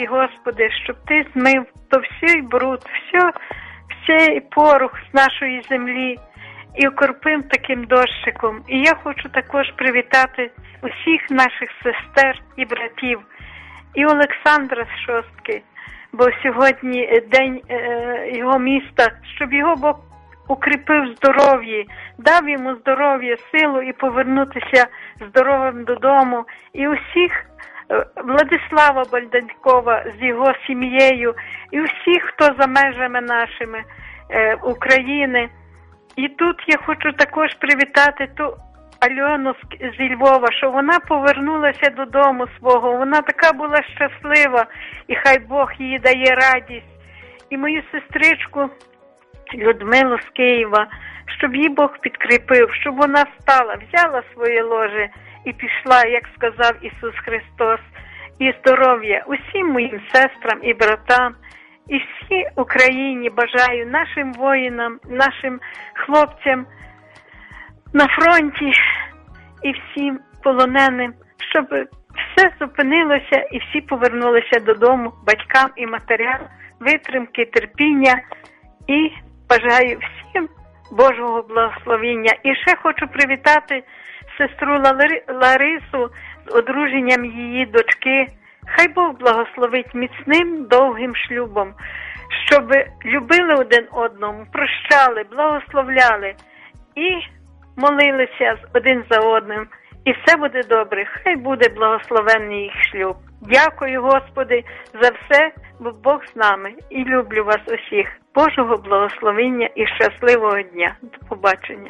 Тобі, Господи, щоб Ти змив то всій бруд, всей порох з нашої землі і окропив таким дощиком. І я хочу також привітати усіх наших сестер і братів, і Олександра з Шостки, бо сьогодні день його міста, щоб його Бог укріпив здоров'я, дав йому здоров'я, силу і повернутися здоровим додому. І усіх Владислава Бальданькова з його сім'єю, і всіх, хто за межами нашими України. І тут я хочу також привітати ту Альону зі Львова, що вона повернулася додому свого. Вона така була щаслива, і хай Бог їй дає радість. І мою сестричку Людмилу з Києва, щоб їй Бог підкріпив, щоб вона встала, взяла своє ложе і пішла, як сказав Ісус Христос. І здоров'я усім моїм сестрам і братам, і всій Україні бажаю, нашим воїнам, нашим хлопцям на фронті і всім полоненим, щоб все зупинилося і всі повернулися додому, батькам і матерям, витримки, терпіння, і бажаю всім Божого благословення. І ще хочу привітати сестру Ларису з одруженням її дочки. Хай Бог благословить міцним, довгим шлюбом, щоб любили один одному, прощали, благословляли і молилися один за одним. І все буде добре. Хай буде благословенний їх шлюб. Дякую, Господи, за все, бо Бог з нами. І люблю вас усіх. Божого благословення і щасливого дня. До побачення.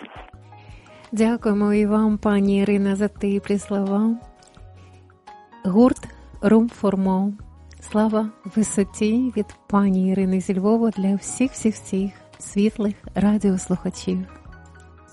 Дякуємо і вам, пані Ірина, за теплі слова. Гурт Room for More. Слава висоті від пані Ірини зі Львова для всіх світлих радіослухачів.